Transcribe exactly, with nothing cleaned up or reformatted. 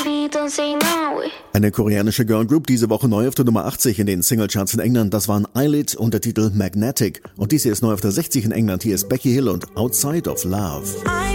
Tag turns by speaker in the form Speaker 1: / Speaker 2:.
Speaker 1: baby, don't say no.
Speaker 2: Eine koreanische Girlgroup, diese Woche neu auf der Nummer achtzig in den Singlecharts in England. Das waren Eyelid und der Titel Magnetic. Und dies hier ist neu auf der sechzig in England. Hier ist Becky Hill und Outside of Love.
Speaker 1: I